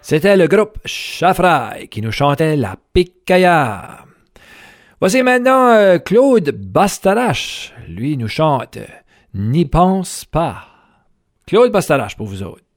C'était le groupe Chafraille qui nous chantait la Picaya. Voici maintenant Claude Bastarache. Lui nous chante N'y pense pas. Claude Bastarache pour vous autres.